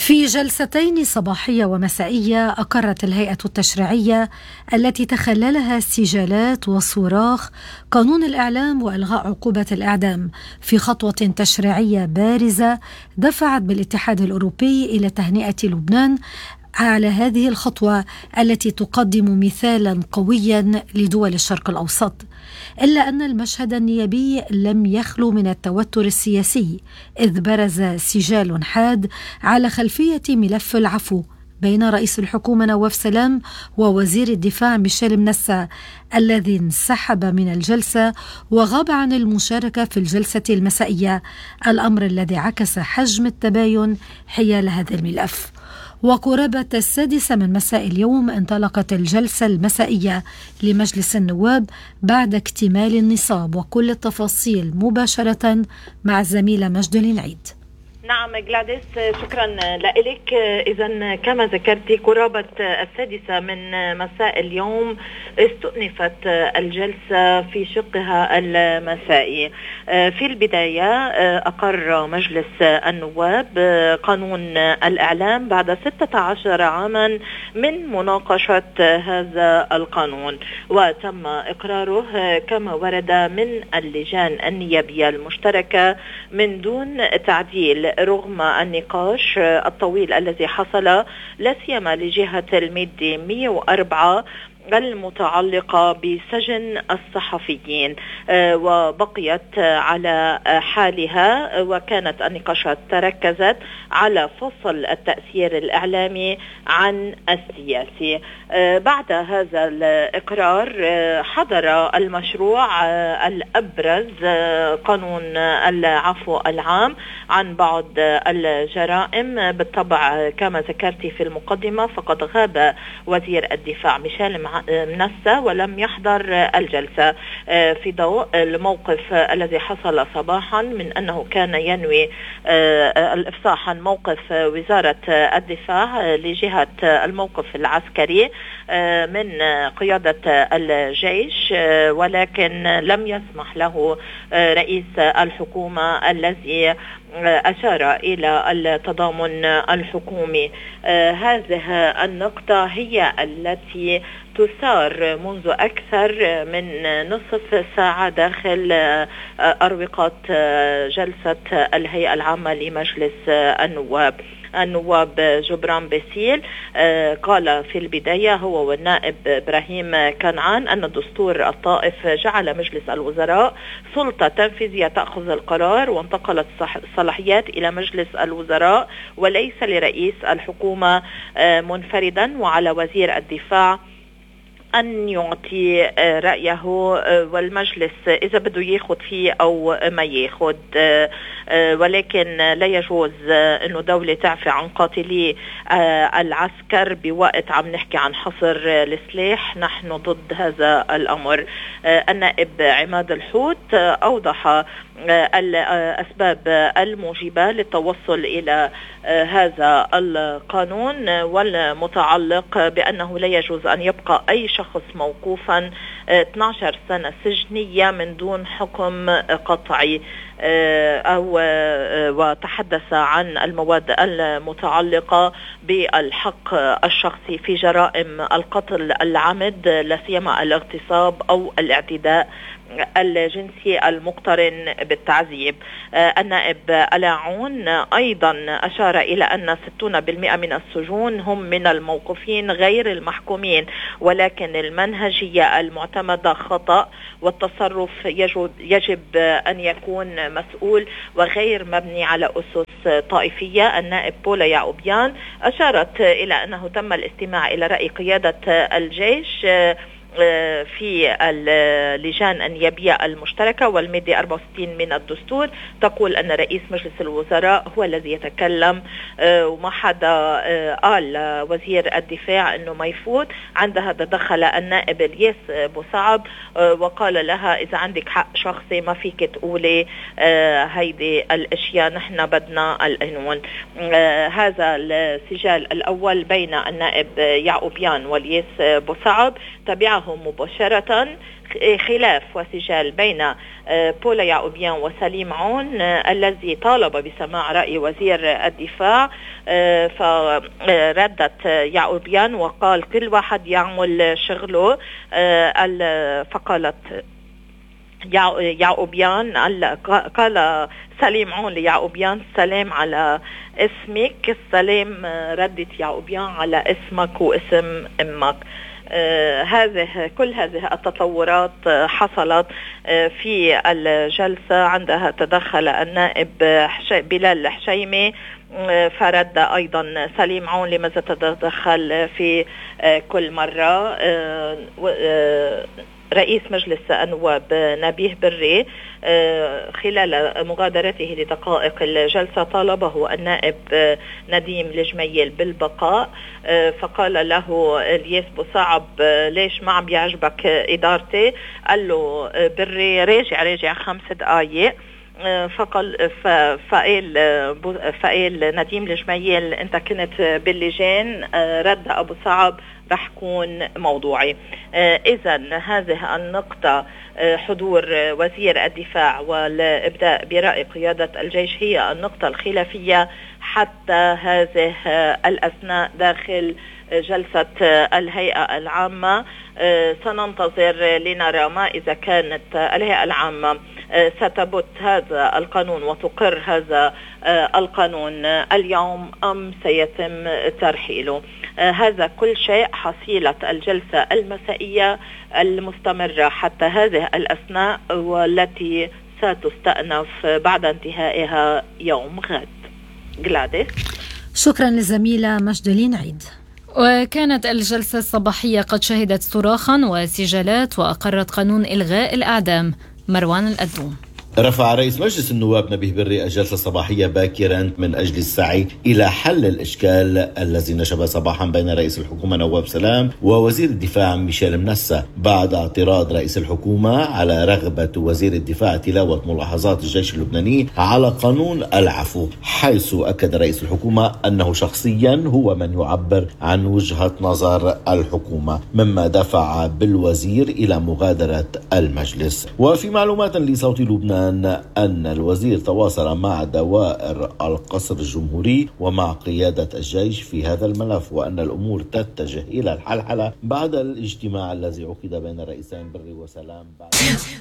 في جلستين صباحية ومسائية أقرت الهيئة التشريعية التي تخللها استجالات وصراخ قانون الإعلام وإلغاء عقوبة الإعدام في خطوة تشريعية بارزة دفعت بالاتحاد الأوروبي إلى تهنئة لبنان على هذه الخطوة التي تقدم مثالا قويا لدول الشرق الأوسط. إلا أن المشهد النيابي لم يخلو من التوتر السياسي، إذ برز سجال حاد على خلفية ملف العفو بين رئيس الحكومة نواف سلام ووزير الدفاع ميشيل منسا، الذي انسحب من الجلسة وغاب عن المشاركة في الجلسة المسائية، الأمر الذي عكس حجم التباين حيال هذا الملف. وقرابة 6 من مساء اليوم انطلقت الجلسة المسائية لمجلس النواب بعد اكتمال النصاب، وكل التفاصيل مباشرة مع الزميلة مجد العنعيد. نعم جلاديس، شكرا لك. إذن كما ذكرتي قرابة 6 من مساء اليوم استؤنفت الجلسة في شقها المسائي. في البداية أقر مجلس النواب قانون الإعلام بعد 16 عاما من مناقشة هذا القانون، وتم إقراره كما ورد من اللجان النيابية المشتركة من دون تعديل، رغم النقاش الطويل الذي حصل لا سيما لجهة المادة 104 المتعلقة بسجن الصحفيين، وبقيت على حالها، وكانت النقاشات تركزت على فصل التأثير الإعلامي عن السياسي. بعد هذا الإقرار حضر المشروع الأبرز قانون العفو العام عن بعض الجرائم. بالطبع كما ذكرت في المقدمة فقد غاب وزير الدفاع ميشيل منسا ولم يحضر الجلسة في ضوء الموقف الذي حصل صباحا من أنه كان ينوي الإفصاح عن موقف وزارة الدفاع لجهة الموقف العسكري من قيادة الجيش، ولكن لم يسمح له رئيس الحكومة الذي أشار إلى التضامن الحكومي. هذه النقطة هي التي تثار منذ أكثر من نصف ساعة داخل أروقة جلسة الهيئة العامة لمجلس النواب. النواب جبران باسيل قال في البداية هو والنائب إبراهيم كنعان أن دستور الطائف جعل مجلس الوزراء سلطة تنفيذية تأخذ القرار، وانتقلت الصلاحيات إلى مجلس الوزراء وليس لرئيس الحكومة منفردا، وعلى وزير الدفاع أن يعطي رأيه والمجلس إذا بده ياخد فيه أو ما ياخد، ولكن لا يجوز أنه دولة تعفي عن قاتلي العسكر بوقت عم نحكي عن حصر السلاح. نحن ضد هذا الأمر. النائب عماد الحوت أوضح الأسباب الموجبة للتوصل إلى هذا القانون، والمتعلق بأنه لا يجوز أن يبقى أي شخص موقوفا 12 سنة سجنية من دون حكم قطعي، وتحدث عن المواد المتعلقة بالحق الشخصي في جرائم القتل العمد، لا سيما الاغتصاب أو الاعتداء الجنسي المقترن بالتعذيب. النائب ألاعون أيضا أشار إلى أن 60% من السجون هم من الموقوفين غير المحكومين، ولكن المنهجية المعتمدة خطأ، والتصرف يجب أن يكون مسؤول وغير مبني على أسس طائفية. النائب بولا يعقوبيان أشارت إلى أنه تم الاستماع إلى رأي قيادة الجيش في اللجان النيابية المشتركة، والمادة 64 من الدستور تقول أن رئيس مجلس الوزراء هو الذي يتكلم، وما حدا قال وزير الدفاع أنه ما يفوت. عندها تدخل النائب الياس بوصعب وقال لها إذا عندك حق شخصي ما فيك تقولي هيدي الأشياء، نحن بدنا القانون. هذا السجال الأول بين النائب يعقوبيان والياس بوصعب، تبعه معه مباشرة خلاف وسجال بين بولا يعقوبيان وسليم عون الذي طالب بسماع رأي وزير الدفاع. فردت يعقوبيان وقال كل واحد يعمل شغله. فقالت يعقوبيان قال سليم عون ليعقوبيان سلام على اسمك. السلام ردت يعقوبيان على اسمك واسم امك. كل هذه التطورات حصلت في الجلسة عندها تدخل النائب بلال الحشيمي، فرد أيضا سليم عون لماذا تتدخل في كل مرة. رئيس مجلس النواب نبيه بري خلال مغادرته لدقائق الجلسة طالبه النائب نديم الجميل بالبقاء، فقال له الياس بوصعب ليش ما عم بيعجبك إدارتي؟ قال له بري راجع 5 دقايق. فقال فقال نديم الجميل انت كنت باللجان. رد ابو صعب رح كون موضوعي. اذا هذه النقطة حضور وزير الدفاع والابداء برأي قيادة الجيش هي النقطة الخلافية حتى هذه الأثناء داخل جلسة الهيئة العامة. سننتظر لنرى ما إذا كانت الهيئة العامة ستبت هذا القانون وتقر هذا القانون اليوم أم سيتم ترحيله. هذا كل شيء حصيلة الجلسة المسائية المستمرة حتى هذه الأثناء والتي ستستأنف بعد انتهائها يوم غد. جلاديس. شكرا للزميلة مجدلين عيد. وكانت الجلسة الصباحية قد شهدت صراخا وسجالات وأقرت قانون إلغاء الإعدام. مروان الأدوم. رفع رئيس مجلس النواب نبيه بري الجلسة الصباحية باكرا من أجل السعي إلى حل الإشكال الذي نشب صباحا بين رئيس الحكومة نواف سلام ووزير الدفاع ميشيل منسى بعد اعتراض رئيس الحكومة على رغبة وزير الدفاع تلاوة ملاحظات الجيش اللبناني على قانون العفو، حيث أكد رئيس الحكومة أنه شخصيا هو من يعبر عن وجهة نظر الحكومة، مما دفع بالوزير إلى مغادرة المجلس. وفي معلومات لصوت لبنان أن الوزير تواصل مع دوائر القصر الجمهوري ومع قيادة الجيش في هذا الملف، وأن الأمور تتجه إلى الحلحلة بعد الاجتماع الذي عقد بين الرئيسين بري وسلام بعد